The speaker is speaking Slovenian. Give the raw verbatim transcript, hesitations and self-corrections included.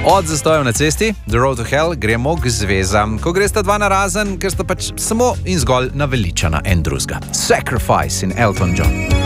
Od zastojev na cesti, The Road to Hell, gremo k zvezam, ko gresta dva narazen, ker sta pač samo in zgolj naveličana en drugega. Sacrifice in Elton John.